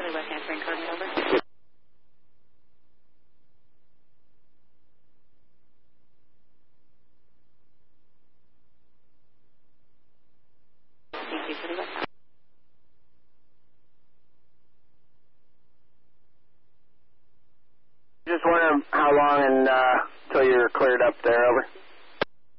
Charlie West answering currently, over. Thank you, Charlie West. Just wondering how long until you're cleared up there, over.